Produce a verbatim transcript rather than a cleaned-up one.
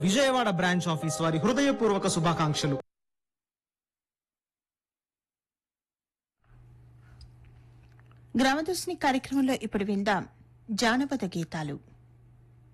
Vijayawada branch office వారి హృదయపూర్వక శుభాకాంక్షలు. గ్రామదర్శిని కార్యక్రమంలో ఇప్పుడు విందాం జానపద గీతాలు.